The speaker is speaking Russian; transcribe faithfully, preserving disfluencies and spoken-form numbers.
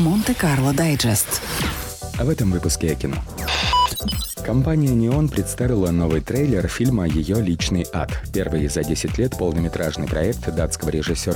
Монте-Карло Дайджест. А в этом выпуске о кино. Компания «Неон» представила новый трейлер фильма «Ее личный ад». Первый за десять лет полнометражный проект датского режиссера